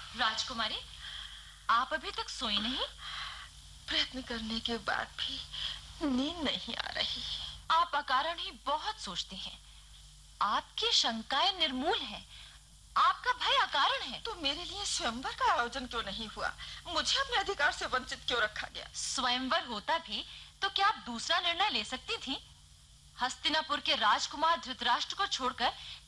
राजकुमारी, आप अभी तक सोई नहीं? प्रयत्न करने के बाद भी नींद नहीं आ रही। आप अकारण ही बहुत सोचती हैं। आपकी शंकाएं निर्मूल हैं। आपका भय अकारण है। तो मेरे लिए स्वयंवर का आयोजन क्यों नहीं हुआ? मुझे अपने अधिकार से वंचित क्यों रखा गया? स्वयंवर होता भी तो क्या आप दूसरा निर्णय ले सकती थी? हस्तिनापुर के राजकुमार धृतराष्ट्र को छोड़कर